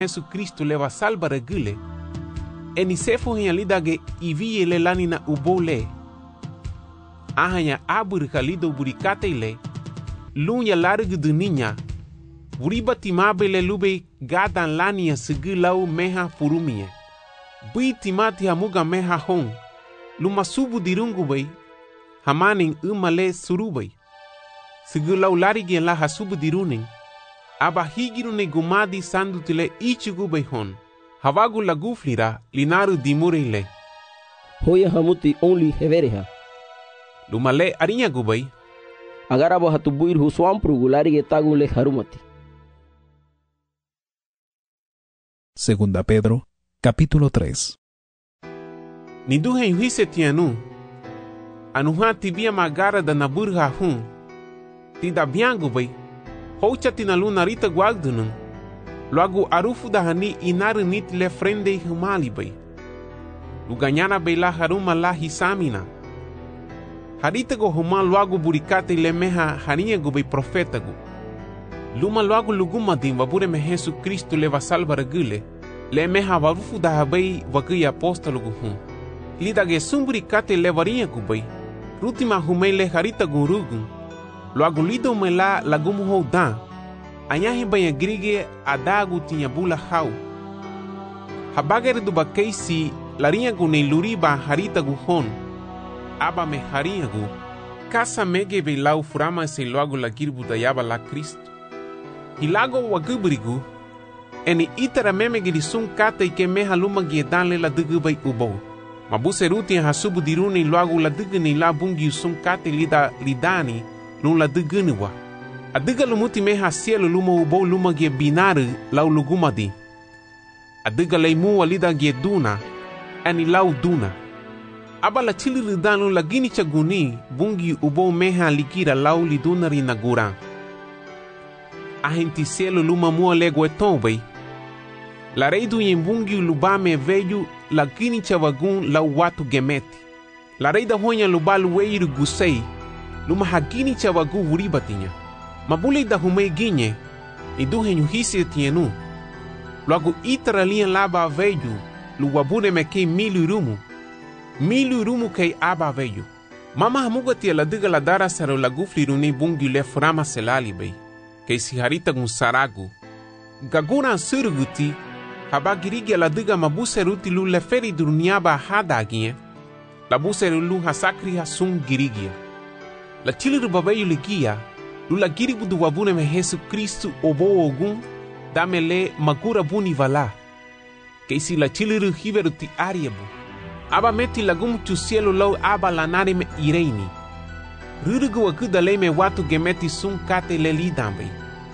Jesucristo leva salvare gule. Eni sefo hanya lidage iviye le lanina ubole. Ahanya abur kalido burikate ile. Lunya larg duninya. Buriba timabe le lube gadan lania segulau meha purumie. Bui timati hamuga meha hong. Luma subu dirungu bay. Hamaning umale surubay. Segulau larigi la hasubu diruning. Aba higirune gumadi sandutile ichugu bay hon. Havagu laguflira linaru dimureile. Hoya hamuti only hevereha. Lumale arinya gubay. Agarabo hatubuir huswampru gularige tagule harumati. Segunda Pedro, capítulo 3. Niduhe yuhise tianu. Anuha tibia magara da naburha hun. Tida biangu bay. Hocha tinaluna rita guagdunun. Logo arufu da hani inaru nit le frende humali bay. Luganyana bay la haruma la hisamina. Harita go huma logo burikate le meha harinha go bay profeta go. Luma logo luguma din wabure me Jesu Cristo leva salvara gule. Le meha warufu da habay wagui apóstolo go hun. Lida ge sumburikate levarinha go bay. Rutima humay le harita go rugun. Logo lido me la lagumu houdan. Anyahi banha grige adagu tinha bula hau. Habagere do bakeisi larinha go nem luriba harita go hon. Aba me harinha go. Kasa mege be lau furama se logo la girbu da yaba la Cristo. Hilago wagubrigu. Eni itara memege di sun kata ike meha luma giedanle la dugubai ubou. Mabuseruti hasubu diruni logo la duguni la bungi sun kata lida lidani lun la dugunuwa. Adiga lumuti meha cielo luma ubou luma gie binaru lau lugumadi. Adiga leimu alida gie duna. Eni lau duna. Aba la chili ridanu la gini chaguni bungi ubou meha likira lau lidunari naguran. Ahenti cielo luma mua lego etombei. La reidu yembungi lubame veju la gini chavagun lau watu gemeti. La reida honya lubalu weiru gusei. Luma hagini chavagu wuribatinya. Mabule da humei ginye. Iduhe nyuhisi tienu. Logo itara lian laba veju. Luwabune mekei milu rumu. Milu rumu kei aba veju. Mama hamuga tia la diga la dara saro la gufli runi bungi le frama selali bei. Kei si harita gun saragu. Gaguna suruguti. Haba girigi la diga mabuseruti lu le feri duruniaba hadaginye. La buseru lu hasakri hasun girigia. La chiliru babayu ligia. Lu la giribu du wabune me Jesu Cristo obo ogun. Damele magura buni vala. Kei si la chiliru hiveruti ariebu. Aba meti lagum tu cielo lau aba lanari me ireini. Rurugu wakuda le me watu gemeti sun kate le lidambe.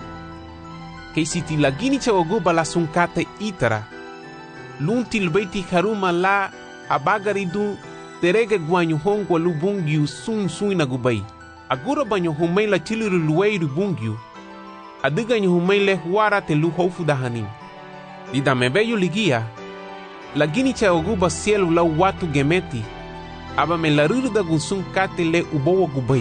Kei si ti lagini chawaguba la sun kate itara. Lunti lbeiti haruma la abagaridu terege guanyu hongwa lu bungyu sun suina gubai. Agura banyo humei la chiliru lueiru bungyu. Adiga nyu humei le huara te lu hofu dahanim. Lida mebeyu ligia. Lagini chawaguba cielo lau watu gemeti. Aba me la ruruda gunsun kate le ubowa gubai.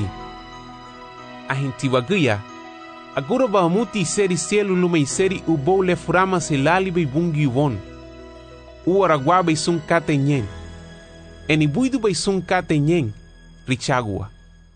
Ahenti waguya. Agora bamuti seri cielo luma seri ubou le furama se lalibe bungi won. Uaragua bei sun kate nyen. Eni buidu bei sun kate nyen. Richagua.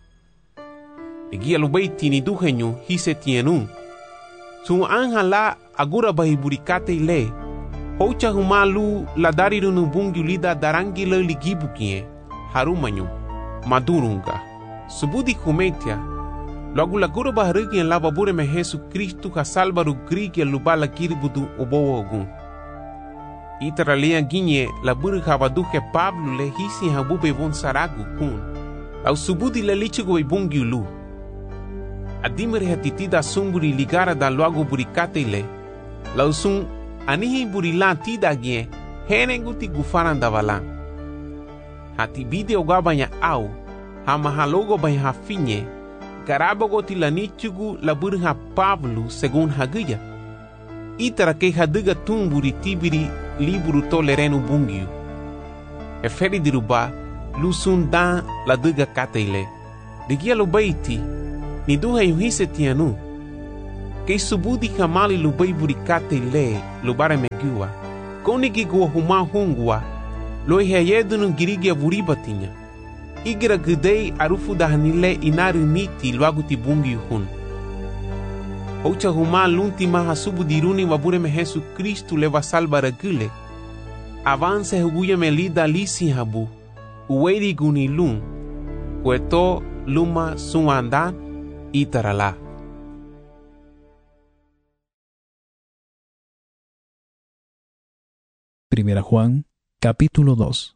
Egia lubei tini duhenyu hise tienu. Sun anja la agora bai burikate le. Hocha humalu la darirunu bungi lida darangi le ligibukie. Harumanyu. Madurunga. Subudi kumetia. Logo la gura baharigi en la babure me Jesu Cristo ha salvaru grigi lubala kiribudu obo ogun. Itara lea ginye la buru habaduke Pablo le hisi habube von saragu kun. Au subudi le lichigo e bungi lu. Adimere hatitida sunguri ligara da logo burikate le. Lau sun anihi burila tida gie henenguti gufaran da valan. Hati video gabanya au hamahalogo banya hafinye. Garabogoti la nichugu la burha Pablo según haguya. Itara que haduga tumburi tibiri liburu tolerenu bungiu. Eferi diruba lusun dan la duga kateile. Digia lo baiti ni duha yuhise tianu. Kay subudi kamali lubay burikate le lubara megua. Konigi gua huma hungwa. Loi heyedunun girigia buribatinya. Igira gudei arufu dahanile inari niti luagu tibungi hun. Ocha huma lunti maha subudiruni wabure me Jesu Kristu leva salvara gule. Avance huguya melida lisi habu. Uweri guni lun. Cueto luma suandan itarala. Primera Juan, capítulo 2.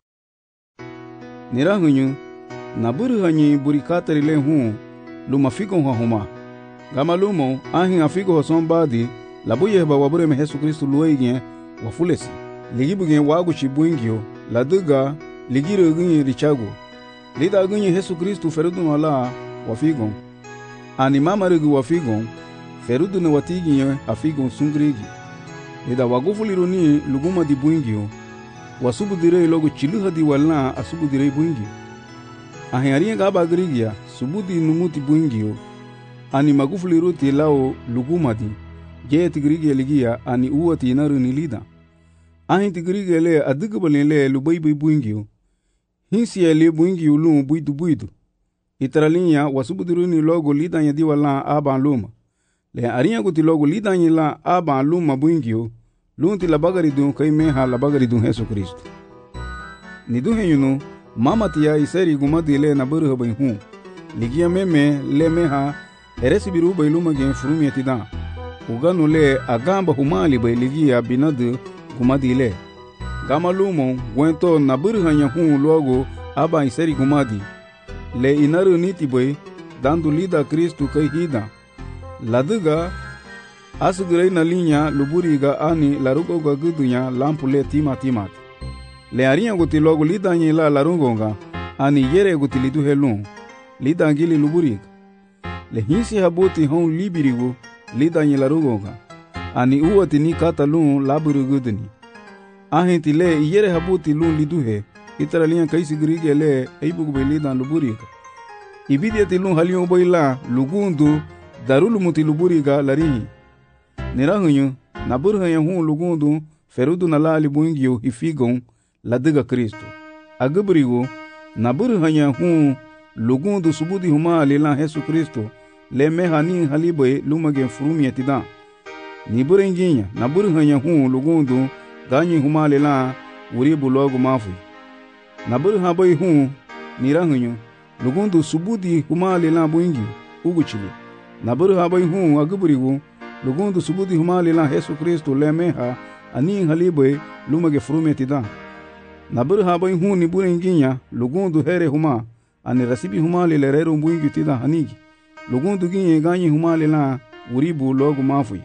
Nirahuñu, naburu hanyi burikatari le hun, luma figo huma. Gama lumo, ahin afigo son badi, labuye ba wabure me Jesu Kristu lueigien, wafulesi. Ligibugen wagu chibuingio, laduga, ligiro gunye richago. Lida gunye Jesu Kristu ferudun ala, wafigon. Ani mamarigu wafigon, ferudun watigien afigon sungrigi. Lida wagufuliruni luguma di buingio, wasubudire logo chiluha di walna asubudire buingio. Ahiaria gaba grigia, subudi numuti buingio, ani magufuliruti lao luguma di, jeti grigia ligia ani uwati naru ni lida. Ahinti grigia le adigabali le lubaibi buingio, hinsi le buingio lum buidu. Itralinya wasubudiruni logo lidanya di walna aban luma. Le aria guti logo lidanya la aban luma buingio, lunti labagari dun kay meha labagari dun Jesu Kristu. Ni duhenyunu, mama tia iseri gumadi le naburu habai hun. Ligia meme le meha, eresi biru bai luma gen furumi atidan. Uganu le agamba humali bai ligia binadu gumadi le. Gama lumo, gwento naburu hanya hun logo aba iseri gumadi. Le inaru niti bai, dandu lida Kristu kay hida. Laduga, asugurei na linha luburiga ani larugoga gudunya lampule timat. Le arinha guti logo lidanyi la larugonga ani yere guti lidu helun lidangili luburiga. Le hinsi habuti hon libirigo lidanyi larugonga ani uwati ni kata lun laburu guduni. Ahinti le yere habuti lun liduhe itara linha kaisi grige le eibugbe lidan luburiga. Ibidiati lun halion boila lugundu darulu muti luburiga larihi. Nirahuñu, naburu hanya hun lugundu, ferudu na lali buingio hifigon, ladiga Kristu. Agabrigo, naburu hanya hun lugundu subudi huma lilan Jesu Kristu, le meha ni halibe lumagen furumi etidan. Nibure nginya, naburu hanya hun lugundu, ganyi huma lilan uribu logo mafui. Naburu habai hun, nirahuñu, lugundu subudi huma lilan buingio, uguchili. Naburu habai hun agabrigo, lugundu subudi humali la Jesu Kristu le meha ani halibe lumage frume tidan. Naburu habai hun ni bure nginya lugundu here huma ani rasibi humali le rero mbwingi tidan hanigi. Lugundu ginye ganyi humali la uribu logo mafui.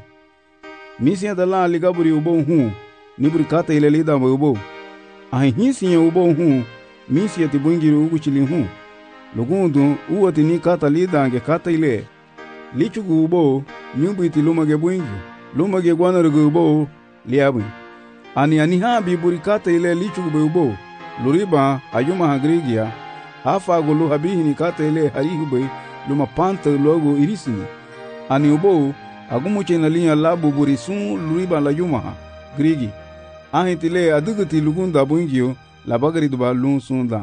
Misi ya dala ligaburi ubo hun niburi kata ile lida ubo. Ahi hinsi ya ubo hun misi ya tibwingi uguchili hun. Lugundu uwati ni kata lida ange kata ile. Lichugu ubo nyumbu iti lumage buingi, lumage guanarugu ubo liabu. Ani habi burikata ile lichugu be ubo, luriba ayuma hagrigia, hafa gulu habihi ni kata ile harihu be luma panta logo irisini. Ani ubo agumuche na linya labu burisun luriba la yuma grigi. Ahitile aduguti lugunda buingio labagari duba lun sunda.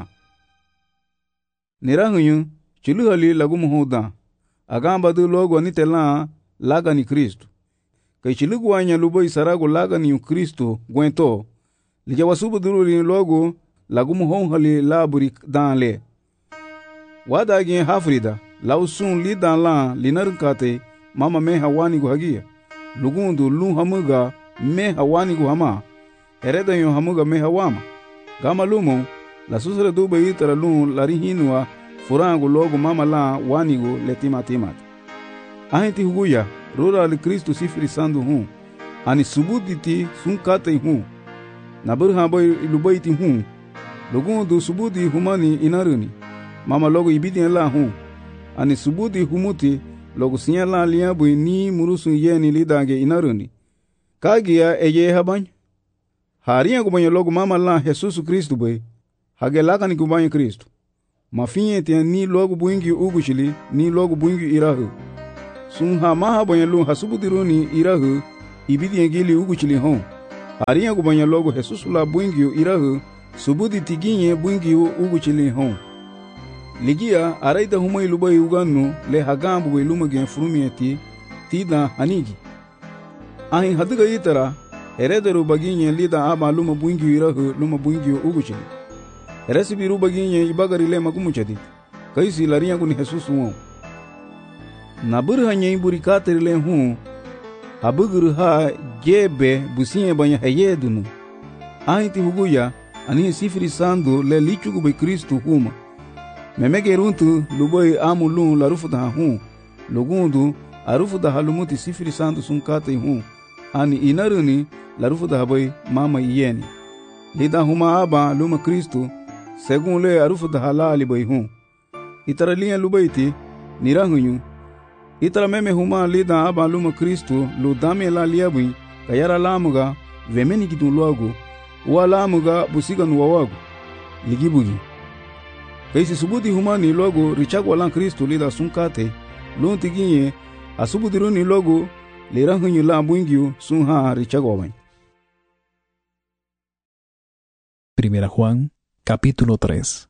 Nirahuñu chiluhali lagumu hoda. Agamba du logo nitela laga ni Kristu. Kay chilugu wanya lubo isarago laga ni Kristu gwento. Lijawasubu duru li logo lagumu honghali laburi danle. Wada gen hafrida lausun li dan la linarkate mama me hawani gu hagia. Lugundu lu hamuga me hawani gu hama. Hereda yon hamuga me hawama. Gama lumo la susra dube itara lu larihinua furangu logo mama la wanigo le timat. Ahinti huguya rura li Kristu sifri sandu hun. Ani subuditi sun kate hun. Nabur habai lubaiti hun. Lugundu subudi humani inaruni. Mama logo ibidi la hun. Ani subudi humuti logo sinya la liabu ni murusun yeni lidange inaruni. Kagia eye habany. Haria kubanyo logo mama la Jesus Kristu bay. Hagelaka ni kubanyo Kristu. Mafinye tia ni logo buingi ugushili ni logo buingi irahu. sun ha maha bonya lu hasubudiruni irahu ibidi ngili uguchili hon ariya gu bonya logo Jesus la buingio irahu subudi tiginye buingio uguchili hon ligia araida humai lubai uganu le hagambu we lumage furumieti tida hanigi ahin hadiga itara herederu baginye lida aba luma buingio irahu luma buingio uguchili heresibiru baginye ibagari le magumuchadi kaisi lariya gu ni Jesus won nabur hanye burikatri le hu abugur ha gebe businye banya hayedunu ahinti huguya ani sifiri sandu le lichugu be Kristo huma memegeruntu luboy amulun la rufuda hu lugundu arufuda halumuti sifiri sandu sunkate hu ani inaruni la rufuda boy mama yeni lida huma aba luma Kristo segun le arufuda halali boy hu itaraliya lubayti nirahunyu itara meme huma lida aba luma Kristo lu dame la liabui kayara lamuga vemeni gidun logo wa lamuga busiga nuwawagu ligibugi kaisi subudi huma ni logo richagwa lan Kristo lida sunkate lu tiginye asubudiru ni logo lirahunyu la buingyu sunha richagwa wan. Primera Juan, capítulo 3.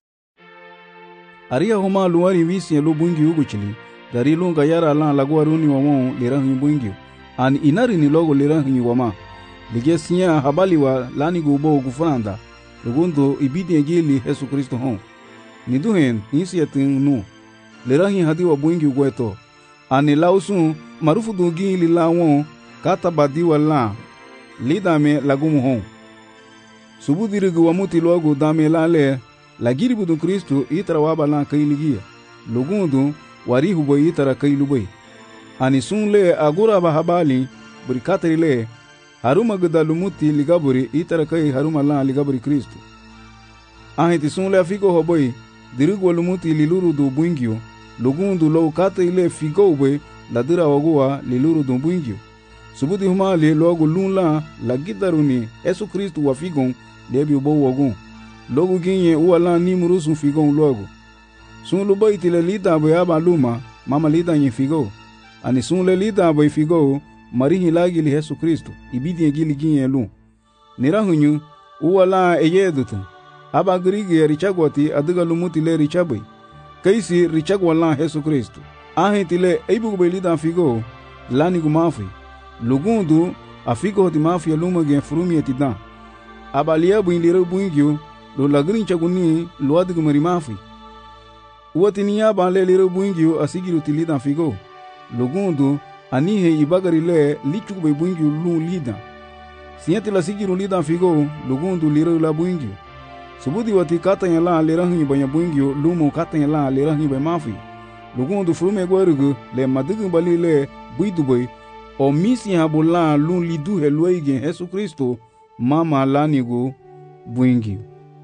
Aria huma luari visi lu buingyu uguchili dari lunga yara lan laguaruni wamo lirahunyu buingyu an inari ni logo lirahunyu wama ligesiya habali wa lani gubo gufanda lugundu ibidi ngili Yesu Kristo hon niduhen nisiyatin nu lirahi hadi wa buingyu gweto ani lausun marufu dungi lilawon kata badi wala lidame lagumu hon subudirigu wamuti logo dame lale lagiribu du Kristo itara wabala kailigia lugundu warihu boy itara kailubai ani sunle agura bahabali burikatri le haruma gdalumuti ligaburi itara kai haruma la ligaburi Kristo ahiti sunle afigo hoboy dirigu lumuti liluru do buingio lugundu lo kata ile figo boy ladira wagua liluru do buingio subudi humali logo lunla lagidaruni Yesu Kristo wafigon debi bo wagun logo ginye uala ni murusu figon logo sun lubai tile lida boy aba luma mama lida nye figo ani sun le lida boy figo marihi lagi li Yesu Kristo ibidi ngili ginye lu nirahunyu uwala eyedutu aba grige richagwati adiga lumuti le richabai kaisi richagwala Yesu Kristo ahitile eibu boy lida figo lani gumafi lugundu afigo ti mafia luma gen frumi etidan abalia buindire buingyo lo lagrin chaguni lo adigu marimafi uwatiniya banle lire buingyo asigiru tilida figo lugundu anihe ibagari le lichugu be buingyo lu lida siyati la sigiru lida figo lugundu lire la buingyo subudi wati katanya la lirahi banya buingyo lumo katanya la lirahi be mafi lugundu frume gwarugu le madigu bali le buiduboy o misi habula lu lidu helwege Yesu Kristo mama lanigu buingyo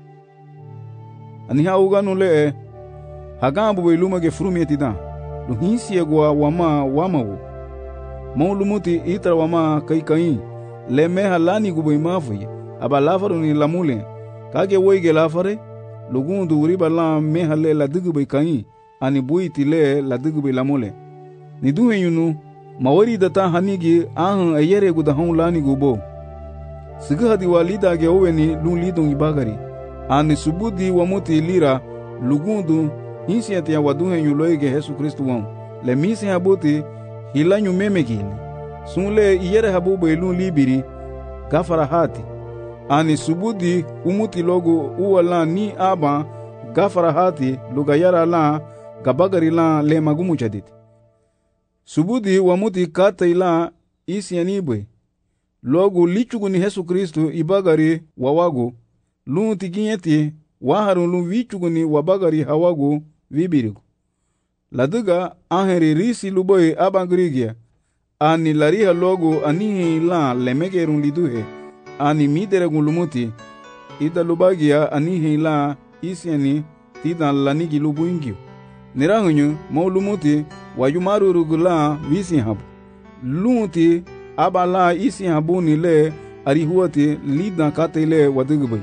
ani hauganu le hagambu be lumage frumeti da lu hinsi gwa wamawo maulumuti itra wama kai le meha lanigu be mafi abalafaru ni lamule kage woige lafare lugundu uriba la meha le la digu be kai ani buiti le la digu be lamule ni duhenyunu mawari data hanigi ahun ayere gu da hon lanigu bo siga hadi walida ge oweni lu lidon ibagari ani subudi wamuti lira lugundu hinsiati ya waduhenyu loige Yesu Kristo won le misi habuti hilanyu memegili sunle iyere habubu elu libiri gafara hati ani subudi umuti logo uwala ni aba gafara hati lugayara la gabagari la le magumu chaditi subudi wamuti kata ila isi yanibwe logo lichugu ni Yesu Kristo ibagari wawago lunti ginyeti waharun lu vichugu ni wabagari hawago vibirigo laduga aheri risi luboy abangrigia ani lariha logo ani la lemegerun liduhe ani mideregun lumuti ida lubagia ani la isiani tidan lanigi lubuingio nirahunyu maulumuti wayumaru rugula visi habu lunti abala isi habu ni le arihuati lidan katele wadugubay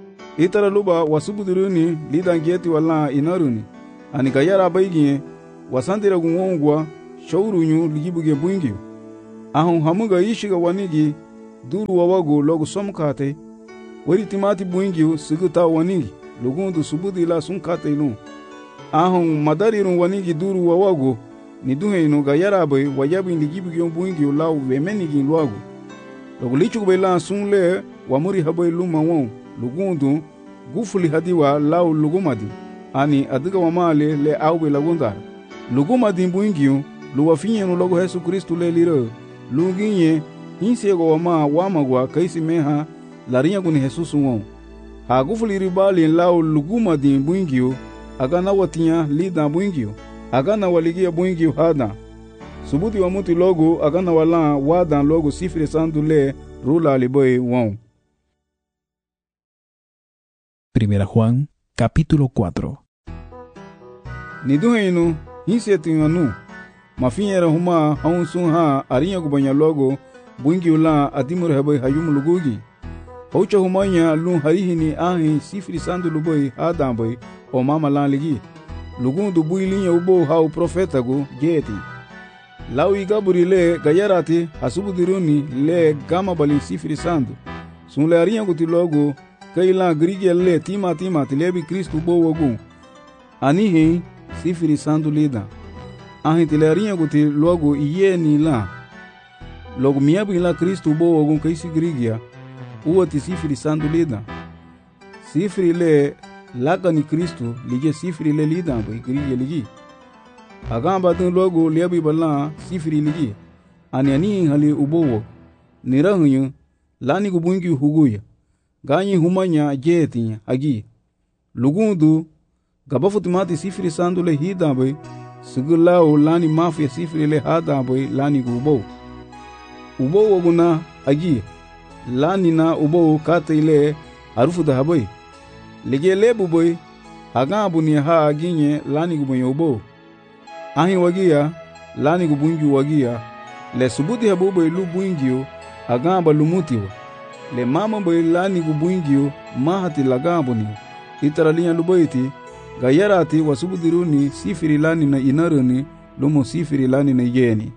itara luba wasubuduruni lidan gieti wala inaruni ani gayara baygie wasandira gungongwa shawrunyu ligibuge buingyu ahun hamuga ishiga wanigi duru wawago logo somkate wari timati buingyu siguta wanigi lugundu subudi la sunkate lu ahun madarirun wanigi duru wawago ni duheinu ga yarabe wayabi ligibuge buingyu law vemenigi luago logo lichugbe la sunle wamuri habai luma won lugundu gufuli hadiwa law lugumadi ani adiga wamale le awbe lagundar lugumadi buingyu luwafinyenu logo Yesu Kristu le liro luginye insego wama wamagwa kaisi meha larinya kuni Jesus won ha gufuli ribali law lugumadi buingyu agana watinya lida buingyu agana waligia buingyu hada subuti wa muti logo agana wala wadan logo sifre sandule rula liboy won. Primera Juan, capítulo 4. Niduheinu hinsetinganu mafinyera huma haunsun ha arinya kubanya logo buingi ula adimur habai hayum lugugi haucha humanya lun harihini ahi sifri sandu luboy hadamboy o mama lan ligi lugundu builinya ubo hau profeta go geti lawi gaburi le gayarati hasubudiruni le gama bali sifri sandu sunle arinya kuti logo kaila grigel le tima tilebi Kristu bo wogu anihi sifri sandu lida ahi tilarinya kuti logo iyeni la logo miyabi la Kristu bo wogu kaisi grigia uwati sifri sandu lida sifri le laka ni Kristu lige sifri le lida bo grigia ligi agamba tin logo liyabi bala sifri ligi ani hali ubowo nirahunyu lani kubungi huguya ganyi humanya jeti agi lugundu gabafutimati sifri sandu le hidambe sigulao lani mafia sifri le hadambe lani gubo ubo woguna agi lani na ubo kate ile harufu da habai lige lebu boy hagambu ni ha aginye lani gubunyo ubo ahi wagia lani gubunju wagia le subuti habubo ilu buingio agamba lumutiwa le mama boy lani gubuingio mahati lagambo ni itaralinya luboiti gayarati wasubudiruni sifiri lani na inaruni lumo sifiri lani na yeni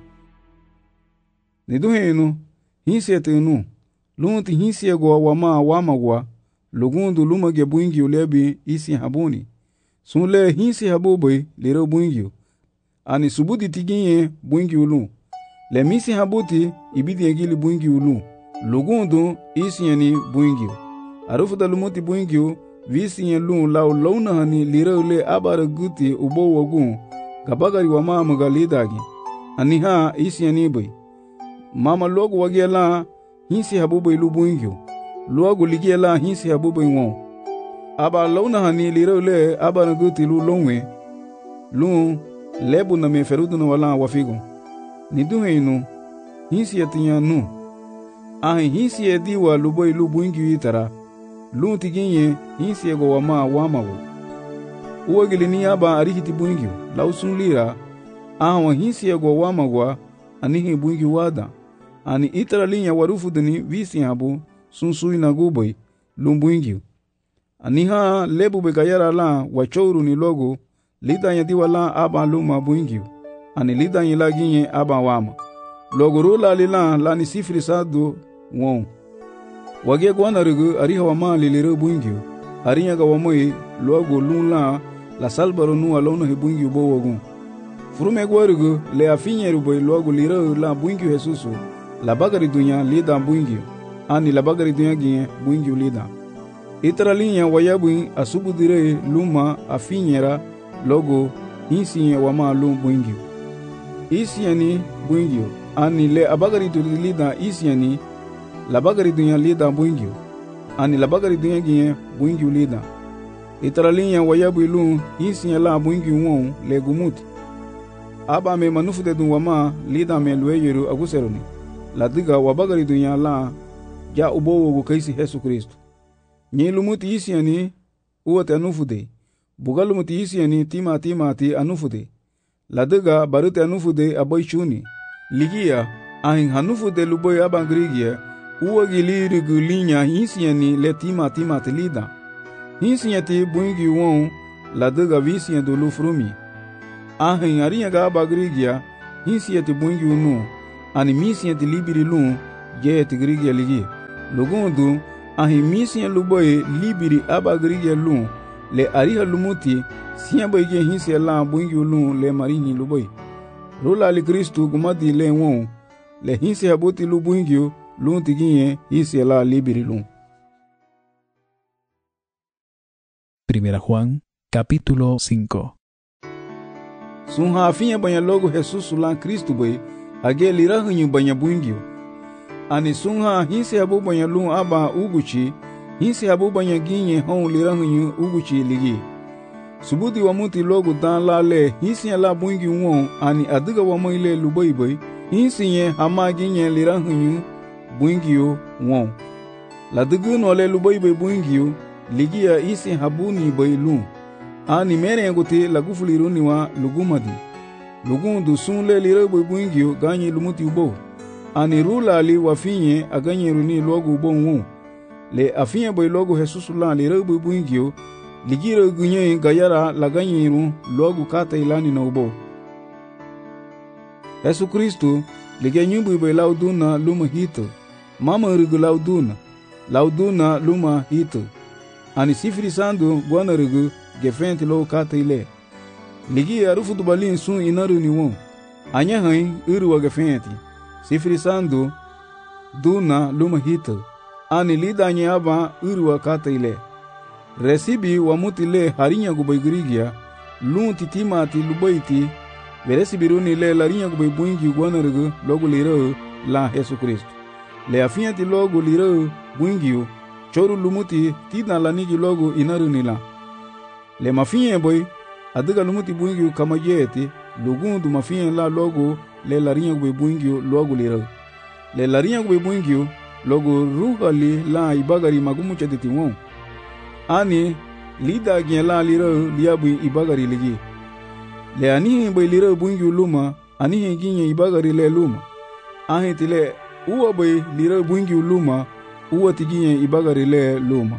niduhenu hinsetenu lunti hinsiego wamagwa lugundu lumage buingio lebi isi habuni sunle hinsi habuboy lero buingio ani subudi tiginye buingio lu le misi habuti ibidi egili buingio lu lugundu isieni buingio arufu da lumuti buingio visien lu lau launa hani liraule abara guti ubo wagun gabagari wa mama galidagi aniha isieni boy mama logo wagiela hinsi habubo ilu buingio logo ligiela hinsi habubo won aba launa hani liraule abara guti lu lonwe lu lebu na me ferudu na wala wafigo niduheinu hinsi atinya nu ahi hinsi ediwa lubo ilu buingio itara lu tiginye hinsi ego wamawo uwagili ni aba arihiti buingio lausun lira awa hinsi ego wamagwa anihi buingio wada ani itara linya warufu dini visi habu sunsui na guboy lumbuingio aniha lebu begayara la wachouru ni logo lidanya diwa la aba luma buingio ani lidanya la ginye aba wama logo rula lila la ni sifri sadu won wage gwana rugu ariha wama lilere buingio arinya ga wamoi logo lunla la salbaro nu alona he buingio bo wogun furume gwarugu le afinyeru boy logo lire la buingio Jesusu la bagari dunya lida buingio ani la bagari dunya ginye buingio lida itralinya wayabu asubudire luma afinyera logo insiye wama lum buingio isiani buingio ani le abagari du lida isiani la bagari dunya lida buingio ani la bagari dunya ginye buingio lida itralinya wayabu lu insiye la buingio won le gumuti aba me manufu de dun wama lida me lueyeru aguseroni la diga wabagari dunya la ja ubo wo kaisi Yesu Kristo nyi lumuti isiani uwate anufude bugalumuti isiani timati anufude la diga barute anufude aboishuni ligia ahin hanufude luboy abangrigia uwagili rigulinya isiani le timati lida isiati buingi won la diga visian do lufrumi ahin arinya ga bagrigia hinsi eti bungi unu ani misi eti libiri lu je eti grigia ligi lugundu ahin misi luboy libiri abagrigia lu le ariha lumuti siya boy ge hinsi la bungi lu le marini luboy rula li Kristu gumadi le won le hinsi habuti lu bungi lu tiginye hinsi la libiri lu. Primera Juan, capítulo 5. Sunha afinha banha logo Jesus lan Kristu boy age lira hunyu banha bungi ani sunha hinsi habu banha lu aba uguchi hinsi habu banha ginye hon lira hunyu uguchi ligi subudi wa muti logo dan la le hinsi la bungi won ani adiga wa moile luboy boy hinsi ye hama ginye lira hunyu bungi won la digu no le luboy boy bungi ligi ya isi habuni boy lu ani mere ngote la gufuliruni wa lugumadi lugundu sunle lira boy bungi ganyi lumuti ubo ani rula li wafinye aganye runi logo ubo won le afinye boy logo Jesus la lira boy bungi ligira gunye gayara laganyiru logu kata ilani na ubo. Yesu Kristu lige nyumbu ibe lauduna luma hito. Mama rigu lauduna luma hito. Ani sifiri sandu guana rigu gefenti lo kata ile. Ligi arufu tubalin sun inaru ni won. Anya hain iru wa gefenti. Sifiri sandu duna luma hito. Ani lida nyaba iru wa kata ile. Resibi wa muti le harinya gubay grigia lun titimati lubayti veresibi runi le larinya gubay bungi guanargu logo lira la Yesu Kristo le afianti logo lira bungi choru lumuti tina lanigi logo inaruni la le mafiye boy adiga lumuti bungi kama yeti lugundu mafiye la logo le larinya gubay bungi logo lira le larinya gubay bungi logo ruhali la ibagari magumu chaditi won ani lida gela lira liabu ibagari ligi le ani boy lira bungi luma ani ginye ibagari le luma ahi tile uwa boy lira bungi luma uwa tiginye ibagari le luma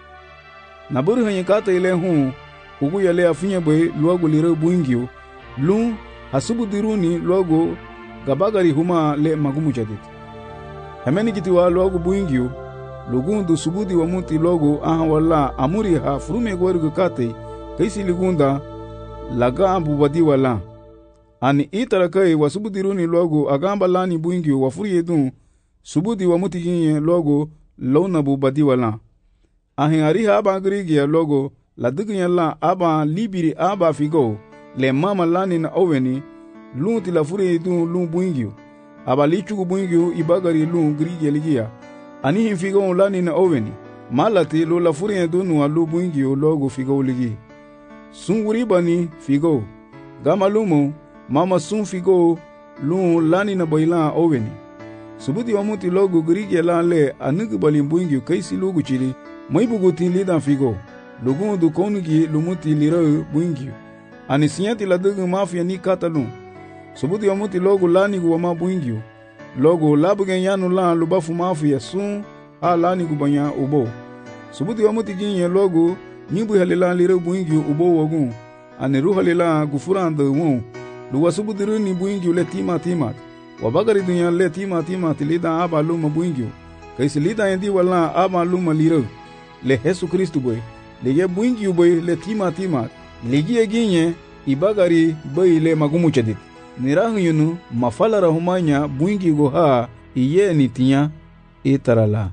naburu hanye kata ile hu ugu ya le afinya boy luagu lira bungi lu hasubu diruni luagu gabagari huma le magumu chadit hameni kitiwa luagu bungi lugundu subudi wa muti logo aha wala amuri ha frume gwergu kate kaisi ligunda laga ambu badi wala ani itara kai wa subudi runi logo agamba lani buingi wa furi edun subudi wa muti ginye logo lona bu badi wala ahin ariha aba grigi logo la diginya la aba libiri aba figo le mama lani na oweni lunti la furi edun lun buingi aba lichugu buingi ibagari lun grigi ligia ani hin figo lani na oweni malati lo la furi dunu alu bungi logo figo ligi sunguri bani figo gamalumo mama sun figo lu lani na boila oweni subudi wa muti logo grigi la le anugu bali bungi kaisi logo chili maibuguti lida figo logo du kongi lumuti lira bungi ani sinyati la dugu mafia ni katalu subudi wa muti logo lani gu ma bungi logo labugen yanu la lubafu mafia sun a lani gubanya ubo subuti wa muti ginye logo nyimbu halila lira buingi ubo wogun ani ruhalila gufuranda won luwa subuti runi buingi le tima wabagari dunya le tima tilida aba luma buingi kaisi lida endi wala aba luma lira le Yesu Kristu boy le buingi boy le tima ligi ginye ibagari boy le magumu chadit nirahu yunu mafala rahumanya buingi goha iye nitinya itarala.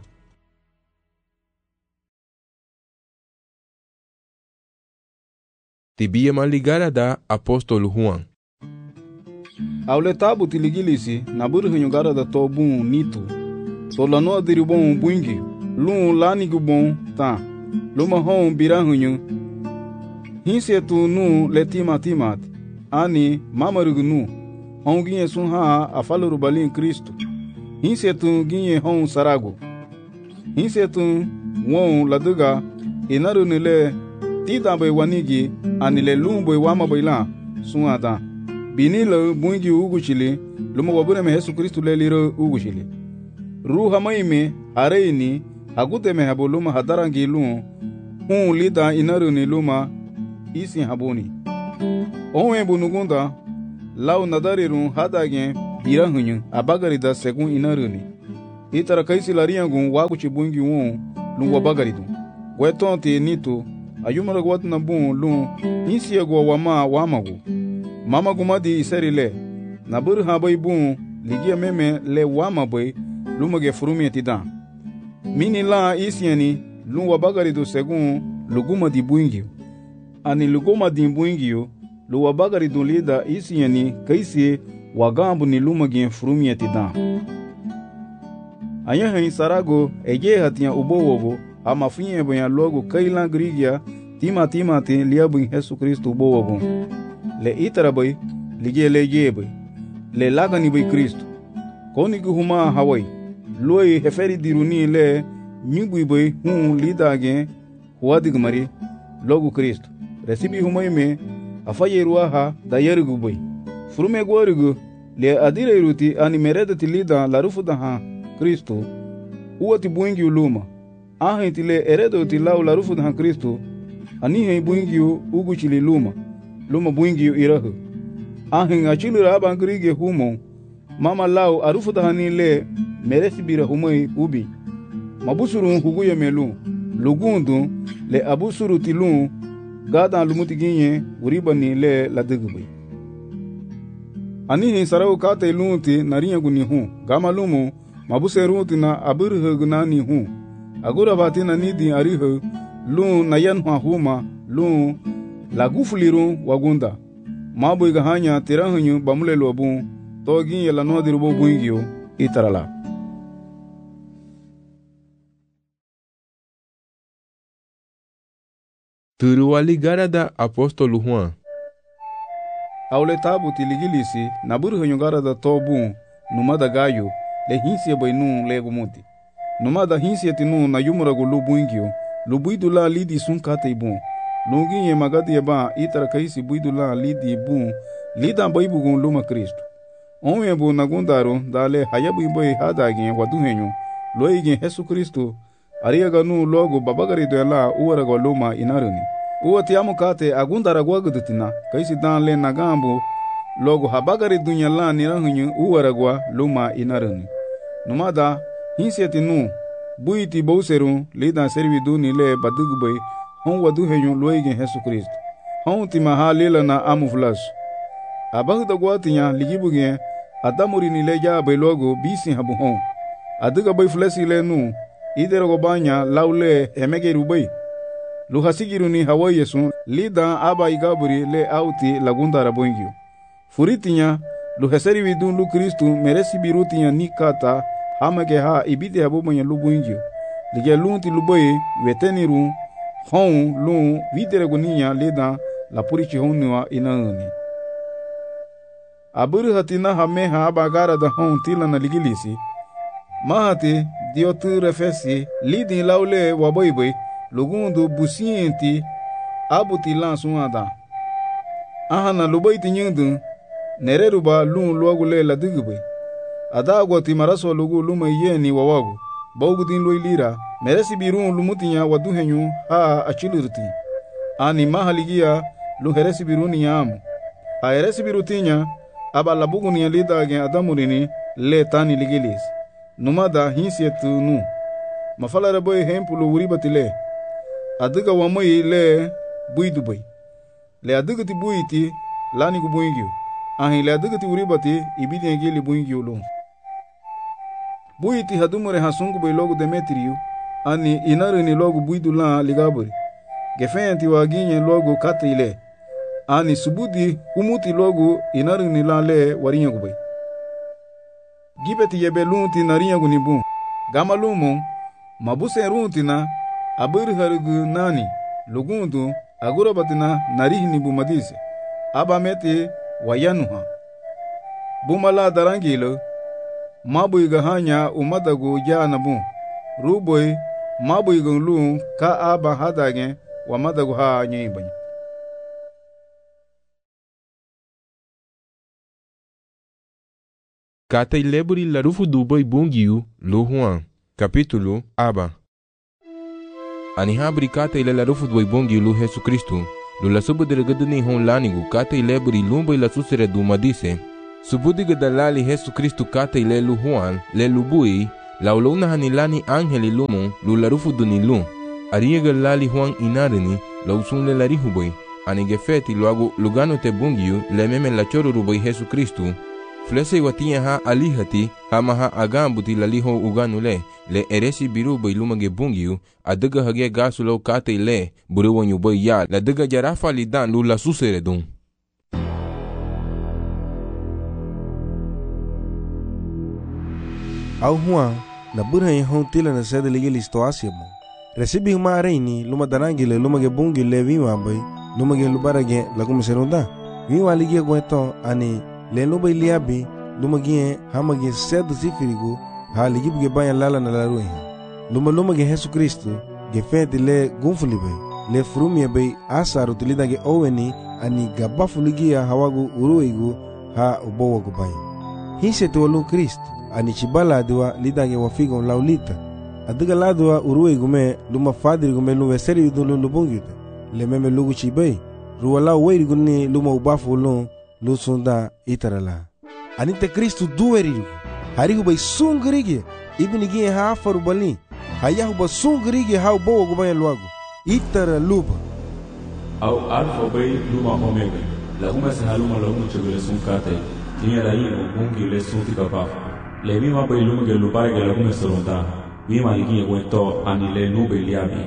Tibia maligara da apóstolo Juan. Aule tabu tiligilisi naburu hunyugara da tobun nito. Solano diribon buingi lun lani gubon ta luma hon birahunyu hinsetu nu le tima ani mamarugu nu hon ginye sun ha afaluru balin Kristo hinsetu ginye hon sarago hinsetu won laduga inaru nile tita bai wanigi ani le lumbo wama baila sun ata binilo bungi uguchili luma wabune me Yesu Kristo le liro uguchili ruha maime areini agute me habuluma hadarangi lu lida inaru ni luma isi habuni Onwe bunugunda lau nadarirun hadagen birahunyu abagarida segun inaruni. Itara kaisi lariangun waguchi bungi won lun wabagaridun. Wetonte nito ayumara gwatna bun lun insiego wama wamagu. Mama gumadi iserile nabur habai bun ligia meme le wama boy lumage furumi tidan. Mini la isiani lun wabagaridu segun luguma di buingio. Ani luguma di buingio lu wabagaridu lida isiani kaisi wagambu ni lumage furumi tidan. Anya sarago ege hatia ubowogo ama finye boya logo kailan grigia tima te liabun Yesu Kristo ubowogo. Le itara boy ligie lege boy le lagani boy Kristo. Koni huma hawai loi heferi diruni le nyugui boy lidage huadig mari logo Kristo. Resibi humaime afayerua ha dayerugu boy. Furume gorugu le adire iruti ani meredati lida larufu da ha Kristo uoti buingi uluma ahin tile eredo tilau larufu da Kristo anihe buingi ugu chili luma buingi irahu ahin achilu raba ngrige humo mama lau arufu da le meresi bira humoi ubi mabusuru huguye melu lugundu le abusuru tilu gada lumuti ginye uribani le ladigubay anihe sarau kate lunti nariya guni hu gama lumu mabuse ruti na abirhe gunani hu agura batina nidi arihe lu nayan huma lu lagufuliru wagunda mabu igahanya tirahanyu bamule lobu togi yela no dirubo buingio itarala Turuali garada apostolo Juan. Aule tabu tiligilisi naburhanyu garada tobu numada gayo le hinsia bainu lego muti. Numada hinsia tinu na yumurago lubuingio, lubuidula lidi sunkate ibun. Lunginye magadi eba itara kaisi buidula lidi ibun, lida baibugun luma Kristo. Onwe bu nagundaro dale hayabu iboy hadagin waduhenyu, loigin Yesu Kristo, ariaganu logo babagarido ela uwarago luma inaruni. Uwa tiamu kate agundara gwagudutina, kaisi dan le nagambu, logo habagari dunya la nirahunyu uwaragwa luma inaruni. Numada hinsieti nu buiti bouseru lidan servidu ni le badugubay hon waduhenyu loigin Yesu Kristo. Hon tima ha lela na amuflas. Abagda gwatinya ligibugen adamuri ni le jabe logo bisi habu hon. Aduga bay flesi le nu idero banya laule emegeru bay. Luhasigiru ni hawaii yesu lidan aba igaburi le auti lagundara boingio. Furitinya luheseri vidun lu Kristo meresi birutinya nikata hamake ha ibite habobonya lu boingio. Lige lunti luboye weteniru hon lu videre guninya lidan la purichi honua inaani. Aburu hatina hame ha bagara da hon tila na ligilisi. Mahati diotu refesi lidin laule waboiboy lugundu busienti abuti lansun ada. Ahana luboiti nyindu nereruba lun luagule la digube. Adagwa ti maraso lugu luma yeni wawagu. Bogudin loilira meresi birun lumutinya waduhenyu ha achilurti. Ani mahaligia lu heresi biruni yamu. A heresi birutinya aba labuguni ya lidage adamurini le tani ligilis. Numada hinsietu nu. Mafala reboy hempulu uribatile. Adiga wamoi le buidubay. Le adigati buiti lani kubuingyo. Ahi le adigati uribati ibidi ngili buingyo lo. Buiti hadumure hasungu bay logo Demetriu. Ani inarini logo buidula ligaburi. Gefenti waginye logo kate ile. Ani subudi umuti logo inarini la le warinya kubay. Gibeti yebelunti narinya gunibu. Gamalumo mabuse runti na abiri harigu nani lugundu agurabatina narihini bumadise. Abamete wayanuha. Bumala darangilo mabuiga hanya umadagu janabu. Ruboy mabuiga lu ka aba hadage wa madagu ha nyibany. Kata ileburi larufu duboy bungiu lu Juan. Capítulo aba. Anihabri kata ile larufu duboy bungiu lu Jesu Kristo. Lula subu delegedani hon lanigu kata ileburi lumba ila susere duma dise. Subudiga dalali Yesu Kristu kata ile lu Juan, le lubui, lauluna hanilani angeli lumon, lula rufu dunilu. Ariega lali Juan inarini, lausun le larihuboi. Anige feti luagu lugano te bungiu, le meme la choro ruboi Yesu Kristu. Flese watinya ha alihati, hama ha agambuti laliho uganu le eresi biru bai lumage bungiu, adaga hage gasulo kata ile, burewanyu bai ya, la daga jarafa lidan lula susere dun. Au Juan, na burha en hon tila na sede ligil istoasia mo. Recibi huma reini, luma darangile, lumage bungi le viwa bai, lumage lubarage la kumiserunda. Viwa ligia gweto, ani, le luba iliabi, lumage hamage sede sifirigu, ha ligibuge bayan lala na laruiha. Lumage Yesu Kristu, ge fenti le gunfuli bai, le frumia bai asa rutilida ge oweni, ani gabafu ligia hawagu uruigu, ha ubowa gubai. Hise tuwalu Kristu. Ani chibala adwa lidange wafigo laulita adiga ladwa uruwe gume luma fadiri gume lume seri yudun lubungita le meme lugu chibay ruwala weiri gunni luma ubafu lun lusunda itarala anite Kristu duwerigu harigu bay sungrige ibnigi hafaru bali hayahu ba sungrige hau bowo gubay luagu itara luba au alfa bay luma omega la huma sahaluma la huma chugule sunkate tinya raino bungi le sunti kapa le mima bai lumage lubarage la kume soronda mima ligi wento ani le nube liabi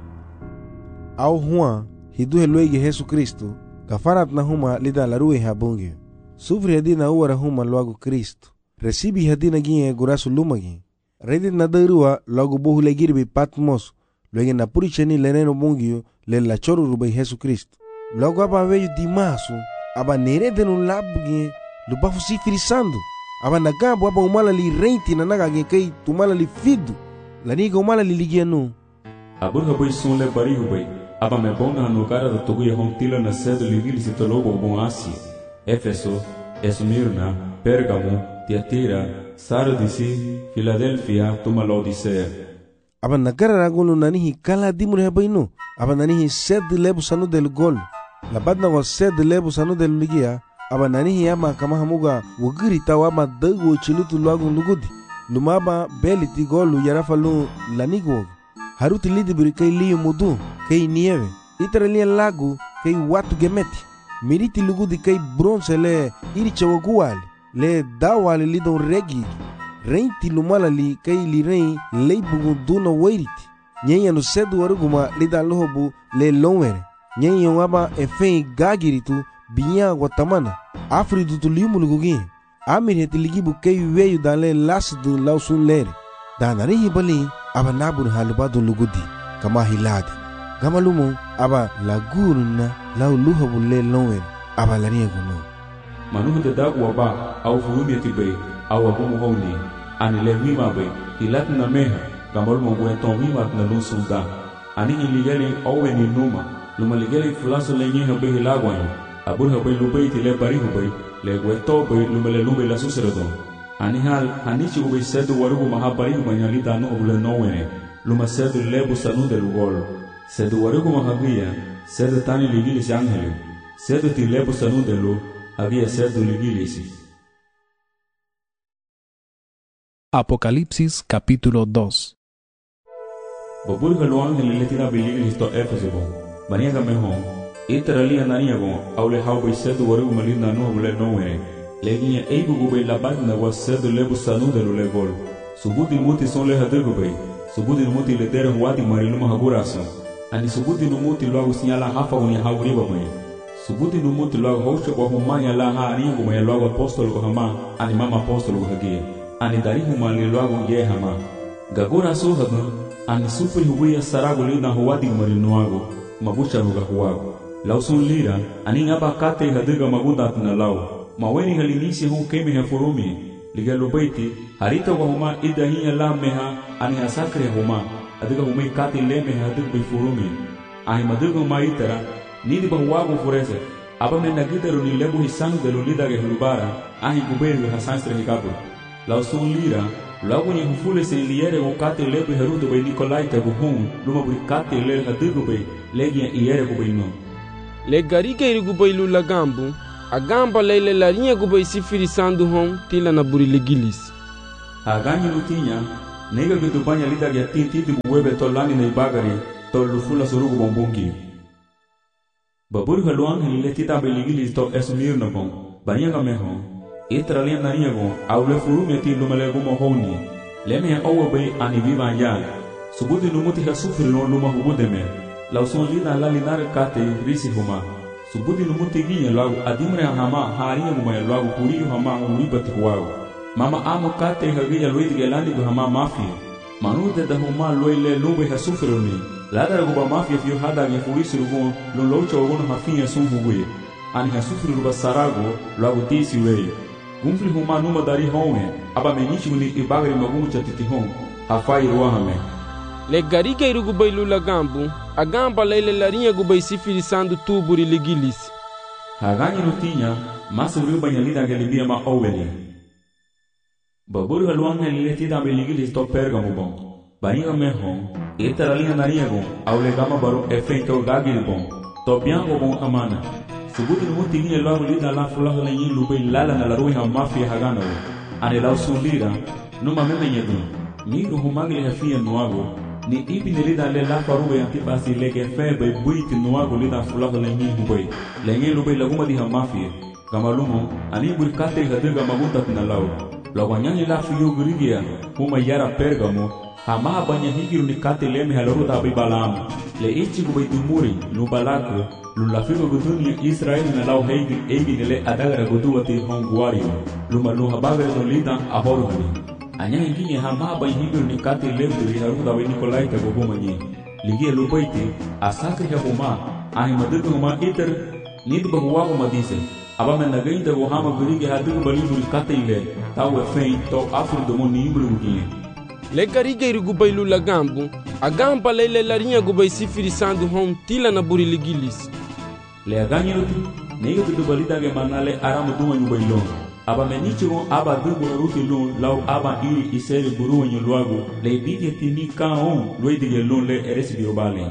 au Juan hidu luege Yesu Kristu kafarat na huma lida la ruwe habungi sufri hadina uwara huma luagu Kristu recibi hadina gie gurasu lumagi redi na darua luagu bohu le girbi Patmos luege na puricheni le neno bungi le la choru rubai Yesu Kristu luagu aba veju dimasu aba nerede nun labugi lubafu sifiri sandu aba nagambo aba umala li renti na naga kai tumala li fidu la niga umala li ligianu aburga bai sun le barihu bai aba me bonga no cara da togu ya hontila na sede ligili sitologo bon Asia Efeso Esmirna Pergamo Tiatira Sardisi Philadelphia tuma Laodicea aba nagara ragunu nanihi kala dimure bainu aba nanihi sede lebu sanu del gol la badna wa sede lebu sanu del ligia aba nanihi ama kama hamuga wagiri tawa ama dago chilutu luagu lugudi lumaba beliti golu yarafalu lanigo haruti lidi buri kai liyo mudu kai nieve itara liya lagu kai watu gemeti miriti lugudi kai bronze le iricha waguali le dawali lidon regi reinti lumala li kai li rein leibugu duna wairiti nyenya no sedu waruguma lida lohobu le lonwere nyenya waba efei gagiritu binya guatamana afridu tulimu lugugi amir hetiligibu kei weyu dale lasdu lausun lere danari hibali aba nabur halubadu lugudi kama hiladi gama lumu aba laguruna lau luhabu le lonwer aba lariya gunu manuhu de dagu waba au furumi etibe au abumu honi ani le wima be hilat na meha gamal mo gwenton wima na lunsunda ani iligeli owe ni numa luma ligeli fulaso le nyeha be hilagwanyo aburha bai lubai tile barihu bai le gweto bai lumele lubai la suseredo anihal hanichi ubai sedu warugu mahabarihu manyali danu obule nowene luma sedu lebu sanu del gol sedu warugu mahabia sedu tani ligilis angelu sedu ti lebu sanu delu había sedu ligilis. Apocalipsis capítulo 2. Bobulga lo angeli le tira biligilis to Efeso baniaga mehon itaralia naniago aule haubai sedu warugu malinda no obule nowene leginha eibugu bai labagna wa sedu lebu sanu delu le gol subuti muti son le hadegu bai subuti muti le dere huati mariluma haguraso ani subuti muti logo sinyala hafa uni hauriba bai subuti muti logo hosho kwa humanya la ha anigo bai logo apostolo ko hama ani mama apostolo ko hagie ani dari humali logo ye hama gaguraso hagun ani supri huia sarago lina huati marinuago mabucha ruga huago lausun lira ani ngaba kate hadega magunda na lao maweni halinisi hu kemi ha furumi ligalo baiti harita wa huma idahiya la meha ani asakre huma adiga huma kati le meha adiga bi furumi ai madiga maitara nidi bahwago furese aba me nagidaru ni lebu hisang de lulida ge hulubara ai guberu hasanstre hikabu lausun lira lagu ni hufule se liere o kate lebu herudo be nikolai te buhum luma buri kate le hadiga be legia iere ko be no Le garika irigubai lula gambu, agamba leile larinha gubai sifirisando hon tila na buri legilis. Haganyi nutinya, nega gitubanya lida ya titi buwebe tolani na ibagari, tol lufula surugu bombungi. Baburi haluang hele tita beligilis to esmir na bon, banyanga meho, itralia nariya gon, aule furu meti lumale gumo honi, leme owa bay ani viva ya, subudi numuti ha sufri no luma hubudeme, lauson lida la linar kate risi huma, subudi numuti ginya lagu adimre hama hariya guma lagu puri hama uribati huago. Mama amo kate hagiya luid gelandi gu hama mafia, manude da huma loile lube ha sufri ni, ladar guba mafia fiu hada ya furisi rugun lolocha ogono hafinya sun huguye, ani ha sufri ruba sarago lagu tisi wei. Gumfli huma numa dari home, aba menichi guni ibagari magumu chatiti home, hafai ruahame. Le garika irugubai lula gambu, agamba leile larinha gubai sifirisando tuburi legilis. Haganyi nutinya, masu riba nyalida gelibia ma oweli. Baburu haluang helile tida beligilis to pergamo bon. Bainga meho, itaralinha nariago, aule gama baru efeito gagil bon. To biango bon amana. Subuti numuti gine lagu lida la fulaha lenyin lubai lala na laruiha mafia hagana wo. Ane lau sulira, numa memenyedu. Miru humagli hafia nuago, ni ipi nilida le la farube antipasi lege febe buiti nuago lida fulaha lenyin hubai. Lenyin lubai laguma diha mafia. Gamalumo, ani burkate hadiga magunta lau. Lawanyani la fiyo gurigia, huma yara pergamo, hama banya higiru ni kate leme halaruta abibalamu. Le ichi gubai dumuri, nubalako, lulafigo guduni Israel na lau heigi nile adagara guduwati honguario, lumaluha bagare no lida ahoruhani. Anya hingini hama banya higiru ni kate leme halaruta abinokolaita guhumanyi. Ligia lupaiti, asake ya huma, ahi madugu huma iter, nidba huwago madise. Aba men nagain da hama gurige hadigu baliburi kate ile, tawe fein to afur domo ni ibru gine. Le garika irugubai lula gambu, agamba leile larinha gubai sifirisando hon tila na buri legilis. Le aganyi ruti, nega tudu balida ge manale aramu duma nyubai lon. Aba menichi gon aba dubu na ruti lon, lau aba iri iseri buru wanyu luago, le bidye tini ka on, luedige lon le eresi birobale.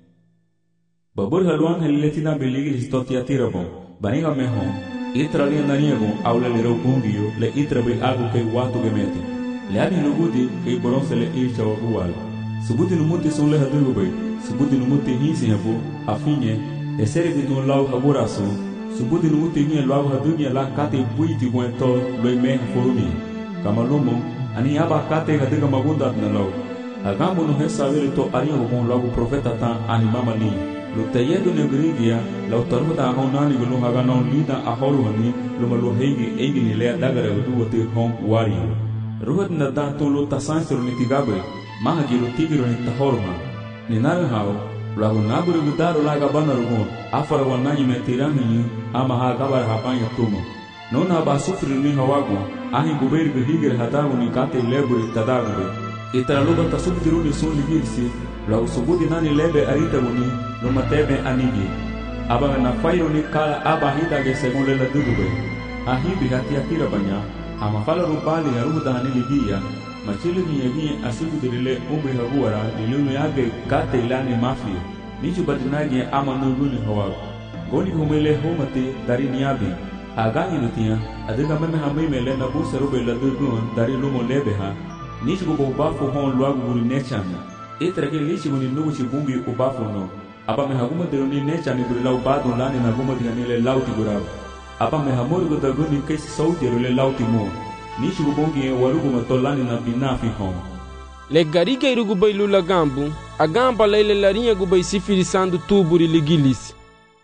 Babur haluang helile tina beligilis to tiatira bon. Baniga meho, itralia nariago, aule le rogungiyo, le itrabe algo que watu gemete. Le abi nugudi, que boronse le ircha o rual. Subuti numuti son le hadugube, subuti numuti hinsi habu, afinye, esere bitun lau haburasu, subuti numuti nye lau hadunya la kate buiti huento, loe me forumi. Kamalumo, ani aba kate hadiga magundat na lau. Agambo no hesa vele to ariago con lau profeta tan animama ni. Lutayedu negrigia, la utaruda honani gulu hagana lida ahoruhani, lumalu heigi nilea dagara uduwati hong wario. Ruhat na da tulu tasansiro nitigabe, mahagi lutigiro nitahoruha. Ninaru hao, lagu naburu gudaro laga banarugo, afara wananyi metirani ama hagabar hapanya tumo. Nona ba sufri ni hawago, ahi guberi gihigir hatagu ni kate leburi tadagube. Itaraluba tasubdiru ni sun ligirsi, lagu subudi nani lebe arita guni, lumatebe anigi. Aba na fairo ni kala aba hitage según lela dugube. Ahibi hati akira banya, amafala rupali ya ruda haniligia, machili ni asikudirile umri haguara, nilunu yage kate ilani mafia. Nichu batinagi ama nuluni hawago. Goni humele humati dari niabi. Aganyi nutia, adiga meme hamimele na busa rube la dugun dari lumo lebeha. Nichu gubo ubafu hon luagu guri nechana. Itrake lichi guni nuguchi bungi ubafu no. Aba me haguma deruni nechani guri lau badu lani na guma dihanile lauti gurao. Aba me hamuru gudaguni kesi sauti rule lauti mo. Nichu gubongi waruguma tolani na binafi hon. Le garika irugubai lula gambu, agamba leile larinha gubai sifirisando tuburi legilis.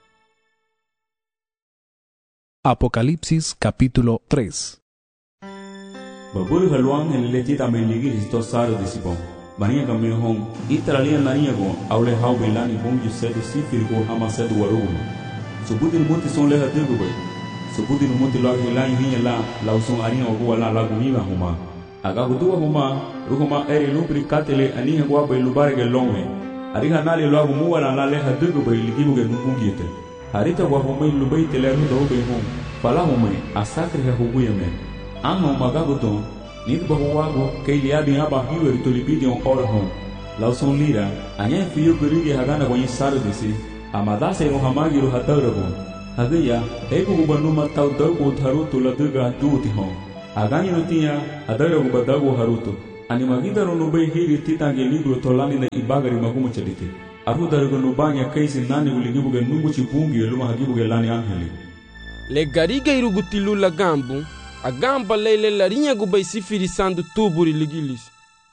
Apocalipsis capítulo 3. Baburu haluang helile tita meligis to saro disipon. Bania kame hong itralia nariago aule hau belani bonju sedi sifirgo hama sedu warugu. Subuti numuti son leha dirgube. Subuti numuti lag hilai hinya la lauson aria ogu ala lagu miga huma. Aga gudua huma ruhuma eri lupri katele aniha gua bai lubarege longwe. Ariha nali lagu muwala la leha dirgube ligibuge nubungite. Harita gua humai lubai teleru da ube hum. Fala humai asakri ha hubuyame. Anno magaguton nid bahuwago keili abi aba hiwer to libidion orhon. Lauson lira anya fiyo gurige hagana gwenye saro desi. amadase o hamagiru hataragon hagaya hebu banuma tau dago haruto la duga duti hon agani notia hadarago badago haruto animagidaro no bay hiri titange libro tolani na ibagari magumu chalite arudarago no banya kaisi nani uligibuge nungu chibungi luma hagibuge lani angeli le gariga irugutilu la gambu agamba lele larinha gubay sifirisando tuburi ligilis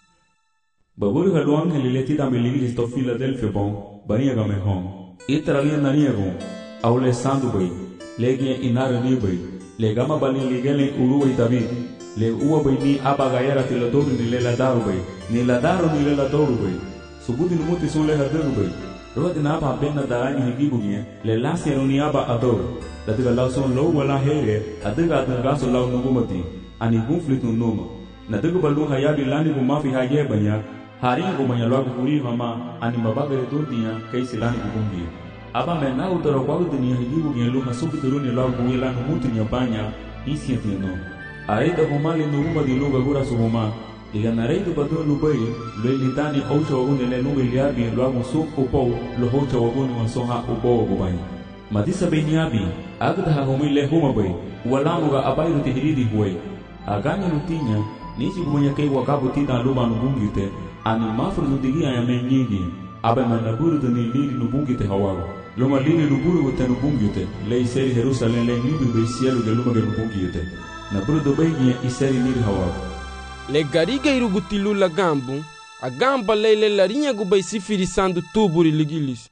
baburi halu angeli letida me ligilis to Philadelphia bon bania game hon itralia nania gon aule sandu bay legi inara ni bay le gama bali ligele uruwe david le uwa bay ni abagayara tiladoru ni le ladaru bay ni ladaru ni le ladoru bay subudi numuti son le hadaru bay road na ba benna darani higibugie le lasero ni aba adoru latiga lauson lo wala here adiga gaso law nugumati ani gunflitu noma na diga balu hayabi lani bu mafi haye banya hari go banya lo guri mama ani mabagare dunia kaisi lani bugumbi aba mena utoro kwa dunia higibugie lo hasubi turuni lo guri lani muti ni banya isi atino aida homali nuguma di luga gura subuma iga nareidu badu lubai lo litani ocho unele nubi liabi lo amusu upo lo hocho waguni wasoha upo gubanya madisa beniabi agda homile humabai walamuga abairu tihiridi huai aganya lutinya nisi gumanya kai wakabu tina luma nubungite ani mafru nudigia ya menyigi abe manaburu tani lili nubungite hawago luma lili nuburu te nubungite le iseri Jerusalem le nibi be cielo de luma nubungite na buru dobegi iseri niri hawago le gariga irugutilu la gambu agamba lele larinha gubay sifirisando tuburi ligilis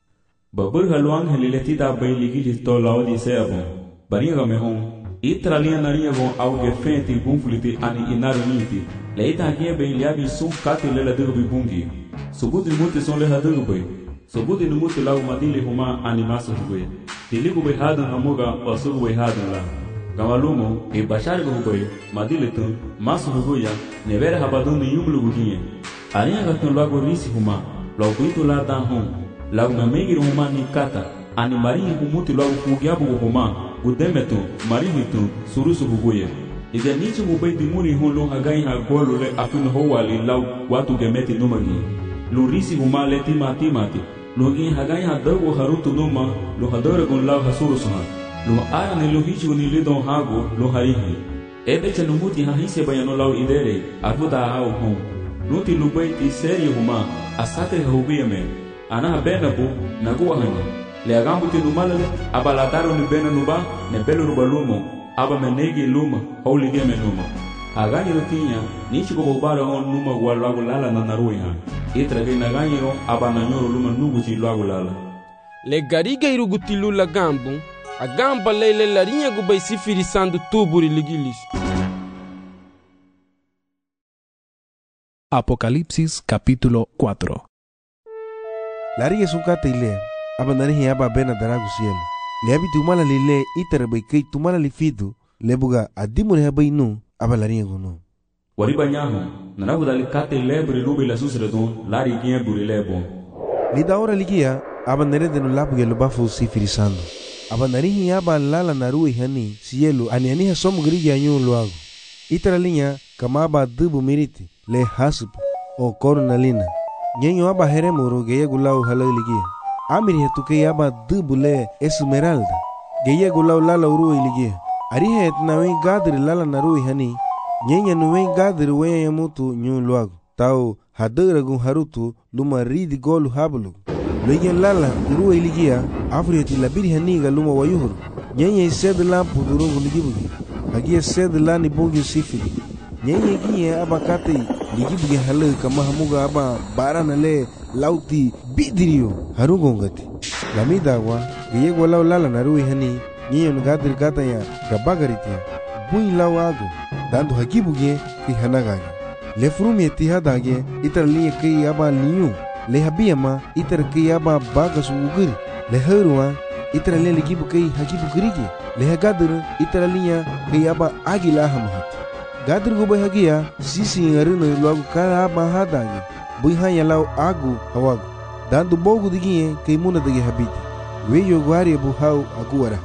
babur haluang heliletida bay ligilis to laodi seabon bariga game hon itralia nariya gon auge fenti gunfliti ani inaruniti leita gie bay liabi sum kati lela dubi bungi subudi muti son le hadu bay subudi numuti lau madili huma ani masu bay tiligu bay hadan amuga wasugu bay hadan la gamalumo e bashar go bay madili tun masu huya nevere habadun yumlu gugie ariya gatun lago risi huma laubitu la dan hon lau na megi huma ni kata ani marinha humuti lau fugiabu huma gudemetu marihitu surusu huguye ide nichi mubay dimuni hulu hagai ha golu le afin howali lau watu gemeti numagi lurisi huma le timati lugi hagai ha dago harutu numa lu hadore gon lau hasurusuha lu ara ne lu hichu ni lidon hago lu harihi ebe chanumuti ha hise bayano lau idere arfuta hao hon nuti lubay ti seri huma asate hubiyame ana benabu naguwa hani le agambu ti numala abalataro ni bena nuba ne belo rubalumo aba menegi luma holi geme numa agani rotinya nichi go bobara on numa walago lala na naruya itra ge nagani ro aba na nyoro luma nugu chi lago lala le gariga irugutilu la gambu agamba lele larinha gubay sifirisando tuburi ligilis Apocalipsis capítulo 4. Larinha sukata ile abanani aba bena daragu cielo le abi tumala lile itara bay kay tumala li fidu lebuga adimu ne bay nu aba larinha gono wari banyaho nanagu dali kate lebre lubi la susredon lari gien buri lebo li daora ligia aba nere de no labu gelo bafu sifirisando aba narihi aba lala naru hani cielo ani ha som grigi anyu luago itara linha kama aba dubu miriti le hasub o cornalina nyenyo aba heremuro geye gulau halaligia amiri hetuke aba dubule esmeralda geye gulau lala urui ligia ari het nawe gadri lala narui hani nyenya nuwe gadri we yamutu nyu luago tau hadura gun harutu luma ridi golu hablu legen lala urui ligia afriti labiri hani ga luma wayuhuru nyenya sed lampu durungu ligibugi agia sed lani bungi sifiri nyenye gie aba kate ligibugi halu kama hamuga aba barana le lauti bidirio harugongati lamidagwa geye golau lala narui hani nyenye nugadri gata ya gabagaritia bui lau ago dando hakibugi ki hanagagi le frumi etihadage itar liye kei aba liyu le habiyama itar kei aba bagas ugiri le heruwa itar le ligibu kei hakibu girigi le hagadur itar liya kei aba agila hamahat gadur gubay hagia sisi ngarino lagu kara aba hadage bui hanya lau agu hawagu dando bogu digie kei muna dage habiti weyo gwari bu hau aguara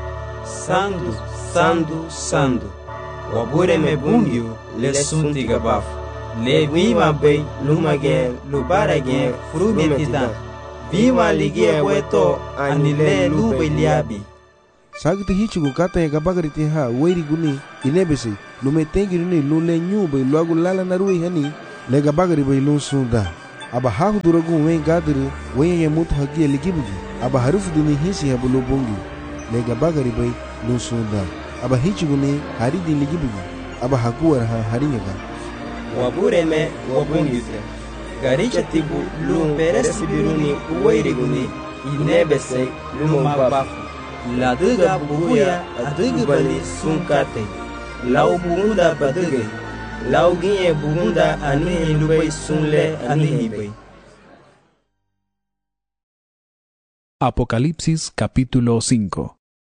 sandu wabure me bungyo le sunti gabafu le wima bay lumage lubara ge frubetida bima ligie weto anile lube liabi. Sagte hichigu kata ya gabagariti ha wairi guni inebese lume tengi ni lule nyuba luagu lala narui hani le gabagari bai lun sunda. Aba hahu duragu wen gadiri wen ya mutu hagia ligibugi. Aba harufu duni hisi habu lobongi le gabagari bai lun sunda. Aba hichigu ni haridi ligibugi. Aba haguar ha harinyaga. Wabureme wabungite. Garicha tibu lum peresi biruni wairi guni inebese lum babafu. La duga bubuya adugu bali sunkate. Lau bugunda baduge. Lau ginye bugunda anuhi lubai sunle anuhi bai. Apocalipsis capítulo 5.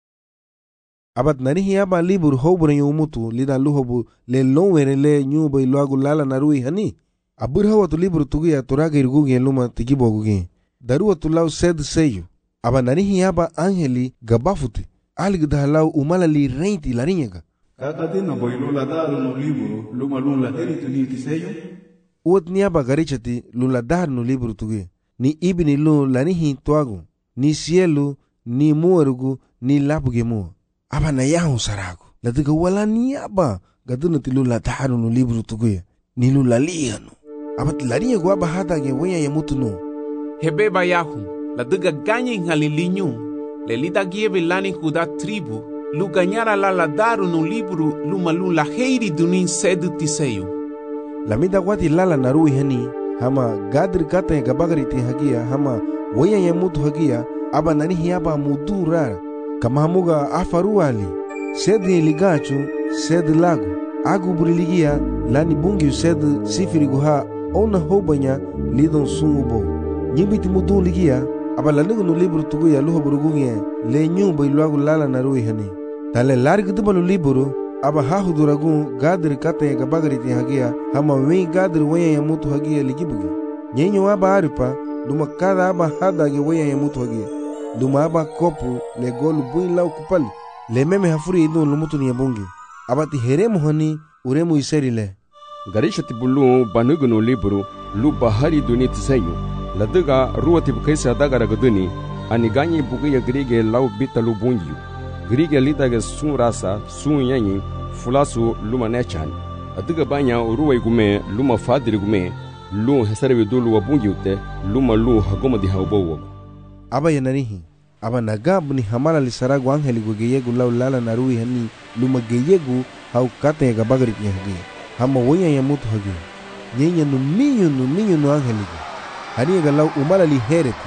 Abat narihi aba libur hobure yumutu lida luhobu le lonwere le nyuba iluagu lala narui hani. Abur hawatu libur tugia turaga irgugi luma tikibogugi. Daruwa tulau sed seyu. Aba narihi aba angeli gabafuti. Aligda lau umalali reinti larinyaga. Kakatina boilu la daru no libro luma lun la heritu ni tiseyo. Uot ni aba garichati lun la daru no libro tugi. Ni ibini lun lanihi tuagu. Ni sielu, ni muerugu, ni lapuge mua. Aba na yahu saragu. Latiga wala ni aba gaduna ti lun la daru no libro tugi. Ni lun la lianu. Aba ti larinyagu aba hatage wenya ya mutu no. Hebeba yahu. La duga ganye ngalilinyu, le lida giebe lani kuda tribu, lu ganyara la daru no libru lumalu la heiri dunin sedu tiseyu. La mida wati lala narui hani, hama gadri kata ya gabagari ti hagia, hama waya ya mutu hagia, aba nanihi aba mudu rara, kama hamuga afaru ali, sedi ligachu, sedi lagu, agu buriligia, lani bungi sedi sifiri guha, ona hobanya lidon sungubo. Nyibiti mudu ligia, aba lanugu no libro tugu ya luho burugungi le nyumba iluagu lala narui hani. Tale largi duba no libro, aba hahu duragun gadri kata ya gabagari ti hagia, hama wen gadri wenya ya mutu hagia ligibugi. Nyenyo aba aripa, luma kada aba hadage wenya ya mutu hagia. Luma aba kopu le golu buin lau kupali, le meme hafuri idun lumutu ni yabungi. Aba ti heremu hani, uremu iseri le. Garisha ti bulu banugu no libro, lu bahari duni tisayu. Ladaga ruati bukaisa dagara gaduni aniganye bugia grige lau bitalu bungiu grige lidaga sun rasa sun yanyi fulasu luma nechan adiga banya ruwai gume luma fadiri gume lu hesarebe dulu wa bungiute luma lu hagoma di haubowo aba yananihi aba nagabu ni hamala lisaragu angeli gugeyegu lau lala narui hani luma geyegu hau kata ya gabagari hagi hama wonya ya mutu hagi nyenya numinyu no angeli hani ga lau umala li hereti